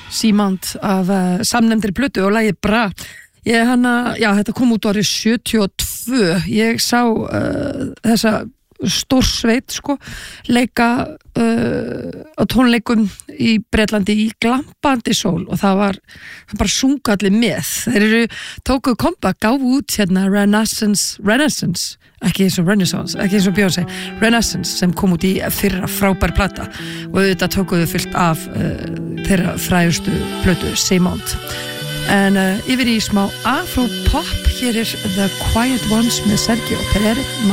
Seamount af samnefndri plötu og lagið Bra. Þetta kom út árið 72. Ég sá þessa stórsveit leika á tónleikum í Bretlandi í glampandi sól og það bara sungu allir með. Þeir tóku comeback, gáfu út Renaissance, ekki eins og Renaissance, ekki eins og Beyoncé, Renaissance sem kom út í fyrra frábær plata og þetta tókuðu fullt af þeirra frægustu plötu Seamount. En yfir í smá afro-pop, hér The Quiet Ones með Sergio Perez